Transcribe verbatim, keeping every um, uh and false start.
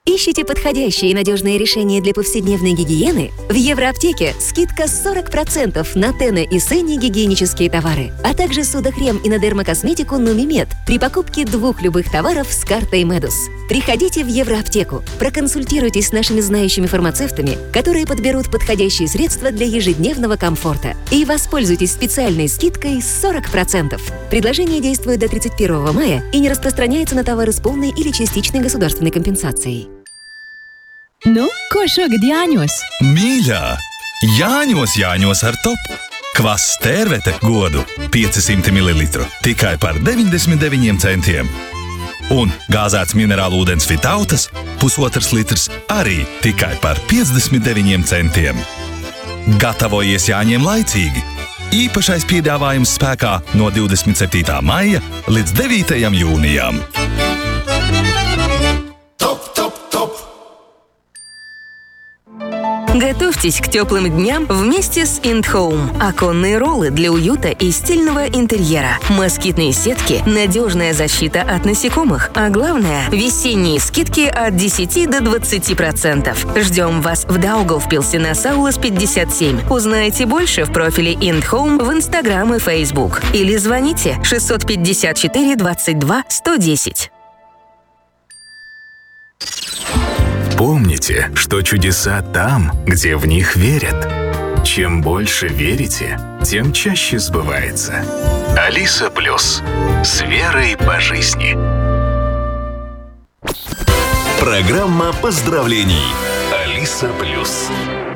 Ищите подходящие и надежные решения для повседневной гигиены? В Евроаптеке скидка сорок процентов на Тене и Сенни гигиенические товары, а также судохрем и на дермокосметику Нумимед при покупке двух любых товаров с картой Медус. Приходите в Евроаптеку, проконсультируйтесь с нашими знающими фармацевтами, которые подберут подходящие средства для ежедневного комфорта, и воспользуйтесь специальной скидкой сорок процентов. Предложение действует до тридцать первого мая и не распространяется на товары с полной или частичной государственной компенсацией. Nu, ko šogad Jāņos? Mīļā, Jāņos, Jāņos ar top. Kvass Tērvete godu pieci simti mililitru tikai par deviņdesmit deviņiem centiem. Un gāzēts minerālu ūdens Vitautas pusotrs litrs arī tikai par piecdesmit deviņiem centiem. Gatavojies Jāņiem laicīgi! Īpašais piedāvājums spēkā no divdesmit septītā maija līdz devītajam jūnijam. Готовьтесь к теплым дням вместе с IndHome. Оконные роллы для уюта и стильного интерьера. Москитные сетки, надежная защита от насекомых. А главное, весенние скидки от десяти до двадцати процентов. Ждем вас в Даугавпилсе на Саулас пятьдесят семь. Узнайте больше в профиле IndHome в Instagram и Facebook. Или звоните шестьсот пятьдесят четыре двадцать два сто десять. Помните, что чудеса там, где в них верят. Чем больше верите, тем чаще сбывается. Алиса Плюс. С верой по жизни. Программа поздравлений. Алиса Плюс.